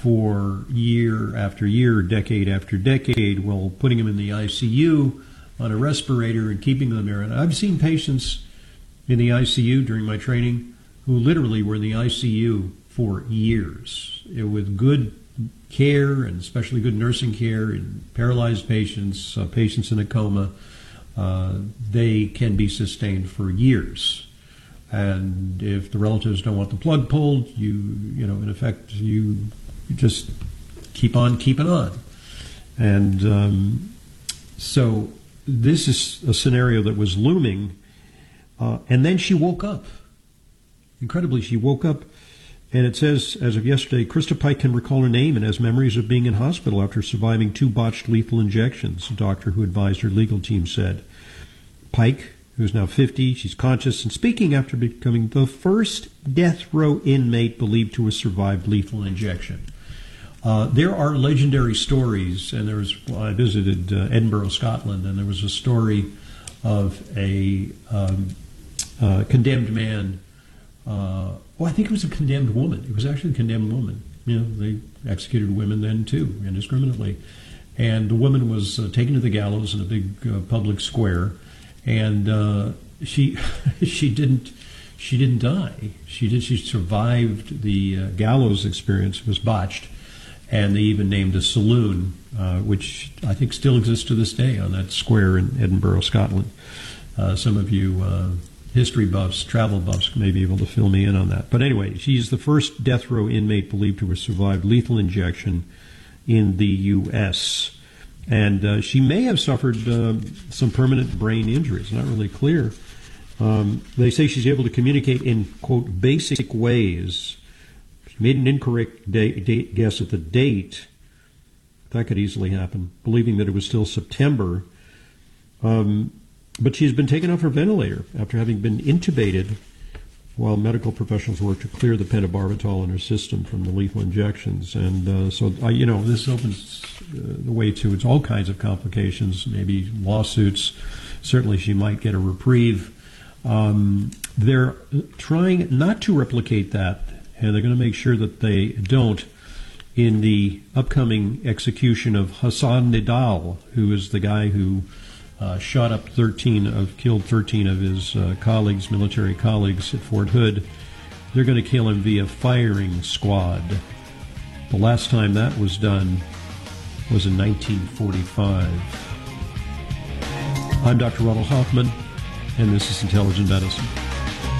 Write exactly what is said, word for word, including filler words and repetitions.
for year after year, decade after decade, while putting them in the I C U on a respirator and keeping them there. And I've seen patients in the I C U during my training who literally were in the I C U for years with good care, and especially good nursing care in paralyzed patients, uh, patients in a coma. Uh, they can be sustained for years. And if the relatives don't want the plug pulled, you, you know, in effect, you, you just keep on keeping on. And um, so this is a scenario that was looming. Uh, and then she woke up. Incredibly, she woke up. And it says, as of yesterday, Krista Pike can recall her name and has memories of being in hospital after surviving two botched lethal injections, a doctor who advised her legal team said. Pike, who's now fifty, she's conscious and speaking after becoming the first death row inmate believed to have survived lethal injection. Uh, there are legendary stories, and there was, well, I visited uh, Edinburgh, Scotland, and there was a story of a um, uh, condemned man. Uh, oh, I think it was a condemned woman. It was actually a condemned woman. You know, they executed women then too, indiscriminately. And the woman was uh, taken to the gallows in a big uh, public square, and uh, she she didn't she didn't die. She did. She survived the uh, gallows experience. It was botched, and they even named a saloon, uh, which I think still exists to this day on that square in Edinburgh, Scotland. Uh, some of you. Uh, History buffs, travel buffs may be able to fill me in on that. But anyway, she's the first death row inmate believed to have survived lethal injection in the U S And uh, she may have suffered uh, some permanent brain injuries. Not really clear. Um, they say she's able to communicate in, quote, basic ways. She made an incorrect da- date guess at the date. That could easily happen, believing that it was still September. Um... But she's been taken off her ventilator after having been intubated while medical professionals work to clear the pentobarbital in her system from the lethal injections. And uh, so, uh, you know, this opens uh, the way to it's all kinds of complications, maybe lawsuits. Certainly she might get a reprieve. Um, they're trying not to replicate that, and they're going to make sure that they don't in the upcoming execution of Hassan Nidal, who is the guy who Uh, shot up thirteen of, killed thirteen of his uh, colleagues, military colleagues at Fort Hood. They're going to kill him via firing squad. The last time that was done was in nineteen forty-five. I'm Doctor Ronald Hoffman, and this is Intelligent Medicine.